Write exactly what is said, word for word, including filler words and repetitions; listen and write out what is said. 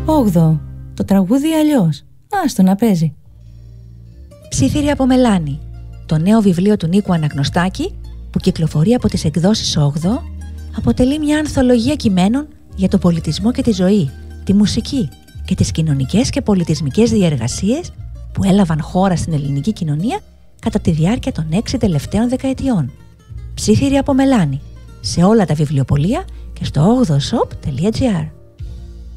Όγδοο. Το τραγούδι αλλιώς. Άστο να παίζει. Ψήθυρη από Μελάνη. Το νέο βιβλίο του Νίκου Αναγνωστάκη, που κυκλοφορεί από τις εκδόσεις Όγδοο, αποτελεί μια ανθολογία κειμένων για τον πολιτισμό και τη ζωή, τη μουσική και τις κοινωνικές και πολιτισμικές διεργασίες που έλαβαν χώρα στην ελληνική κοινωνία κατά τη διάρκεια των έξι τελευταίων δεκαετιών. Ψήθυρη από Μελάνη, σε όλα τα βιβλιοπωλεία και στο όγδοο shop τελεία τζι άρ.